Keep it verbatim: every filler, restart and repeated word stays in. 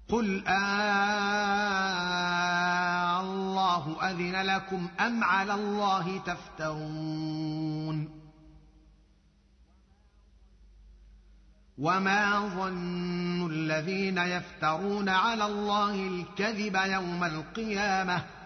قل آه الله أذن لكم أم على الله تفترون وما ظن الذين يفترون على الله الكذب يوم القيامة